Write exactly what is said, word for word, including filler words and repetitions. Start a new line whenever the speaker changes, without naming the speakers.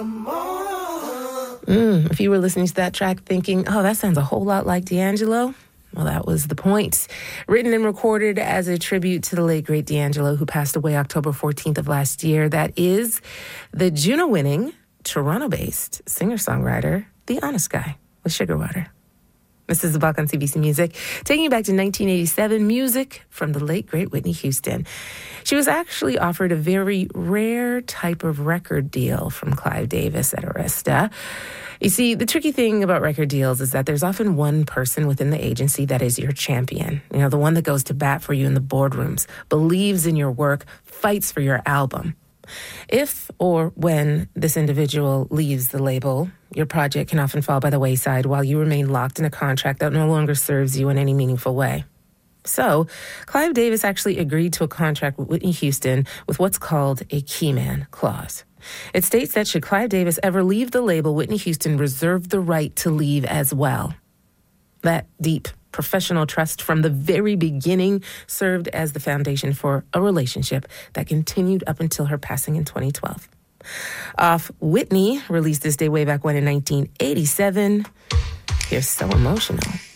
Mm, if you were listening to that track thinking, oh, that sounds a whole lot like D'Angelo, well, that was the point. Written and recorded as a tribute to the late, great D'Angelo, who passed away October fourteenth of last year. That is the Juno-winning, Toronto-based singer-songwriter, The Honest Guy, with Sugar Water. This is The Buck on C B C Music, taking you back to nineteen eighty-seven, music from the late, great Whitney Houston. She was actually offered a very rare type of record deal from Clive Davis at Arista. You see, the tricky thing about record deals is that there's often one person within the agency that is your champion. You know, the one that goes to bat for you in the boardrooms, believes in your work, fights for your album. If or when this individual leaves the label, your project can often fall by the wayside while you remain locked in a contract that no longer serves you in any meaningful way. So, Clive Davis actually agreed to a contract with Whitney Houston with what's called a keyman clause. It states that should Clive Davis ever leave the label, Whitney Houston reserved the right to leave as well. That deep professional trust from the very beginning served as the foundation for a relationship that continued up until her passing in twenty twelve. Off Whitney, released this day way back when in nineteen eighty-seven. Here's So Emotional.